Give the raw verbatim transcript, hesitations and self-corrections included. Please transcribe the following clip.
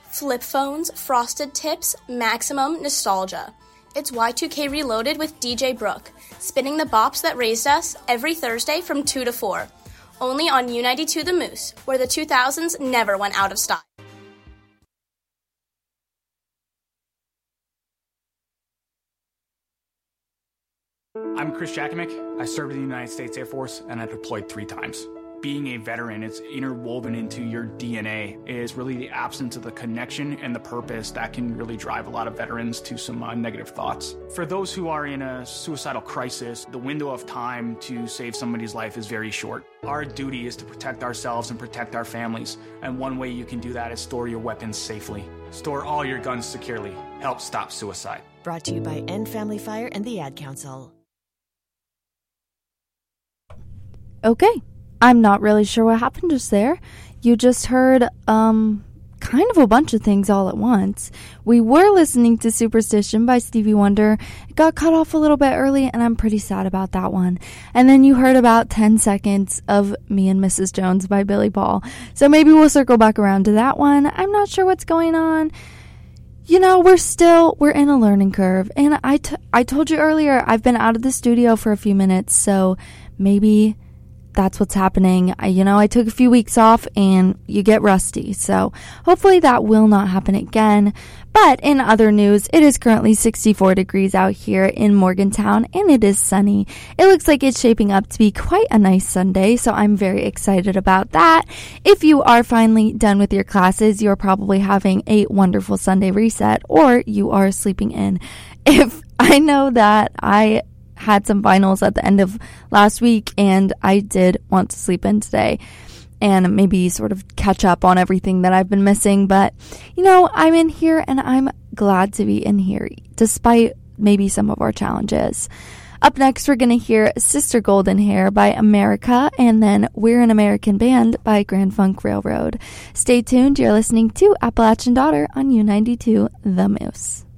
Flip phones, frosted tips, maximum nostalgia. It's Y two K Reloaded with D J Brooke, spinning the bops that raised us every Thursday from two to four. Only on U ninety-two The Moose, where the two thousands never went out of style. I'm Chris Jakimick. I served in the United States Air Force and I deployed three times. Being a veteran, it's interwoven into your D N A, is really the absence of the connection and the purpose that can really drive a lot of veterans to some uh, negative thoughts. For those who are in a suicidal crisis, the window of time to save somebody's life is very short. Our duty is to protect ourselves and protect our families, and one way you can do that is store your weapons safely. Store all your guns securely. Help stop suicide. Brought to you by End Family Fire and the Ad Council. Okay. I'm not really sure what happened just there. You just heard, um, kind of a bunch of things all at once. We were listening to Superstition by Stevie Wonder. It got cut off a little bit early, and I'm pretty sad about that one. And then you heard about ten seconds of Me and Missus Jones by Billy Paul. So maybe we'll circle back around to that one. I'm not sure what's going on. You know, we're still, we're in a learning curve. And I, t- I told you earlier, I've been out of the studio for a few minutes, so maybe that's what's happening. I, you know, I took a few weeks off and you get rusty. So hopefully that will not happen again. But in other news, it is currently sixty-four degrees out here in Morgantown and it is sunny. It looks like it's shaping up to be quite a nice Sunday. So I'm very excited about that. If you are finally done with your classes, you're probably having a wonderful Sunday reset or you are sleeping in. If I know that I had some finals at the end of last week and I did want to sleep in today and maybe sort of catch up on everything that I've been missing. But, you know, I'm in here and I'm glad to be in here despite maybe some of our challenges. Up next, we're going to hear Sister Golden Hair by America and then We're an American Band by Grand Funk Railroad. Stay tuned. You're listening to Appalachian Daughter on U ninety-two The Moose.